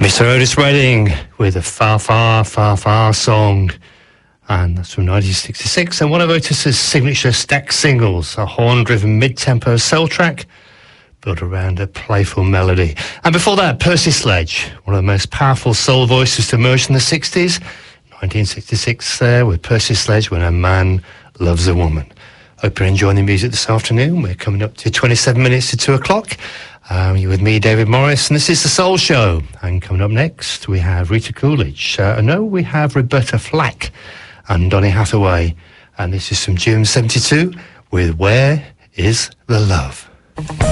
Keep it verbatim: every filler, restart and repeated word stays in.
Mister Otis Redding with a Far, Far, Far, Far song. And that's from nineteen sixty-six. And one of Otis's signature stack singles, a horn-driven mid-tempo soul track built around a playful melody. And before that, Percy Sledge, one of the most powerful soul voices to emerge in the sixties. nineteen sixty-six there with Percy Sledge, When a Man Loves a Woman. Hope you're enjoying the music this afternoon. We're coming up to twenty-seven minutes to two o'clock. Um, you're with me, David Morris, and this is The Soul Show. And coming up next, we have Rita Coolidge. Uh, no, we have Roberta Flack and Donny Hathaway. And this is from June seventy-two with Where Is the Love?